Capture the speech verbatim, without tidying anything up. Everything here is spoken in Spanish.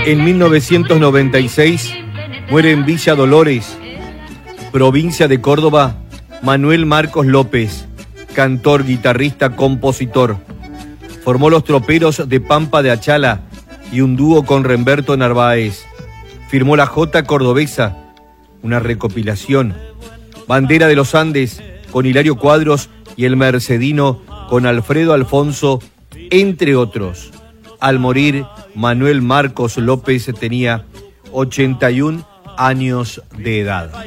En mil novecientos noventa y seis muere en Villa Dolores, provincia de Córdoba, Manuel Marcos López, cantor, guitarrista, compositor. Formó Los Troperos de Pampa de Achala y un dúo con Remberto Narváez. Firmó La Jota Cordobesa, una recopilación. Bandera de los Andes con Hilario Cuadros y El Mercedino con Alfredo Alfonso, entre otros. Al morir, Manuel Marcos López tenía ochenta y un años de edad.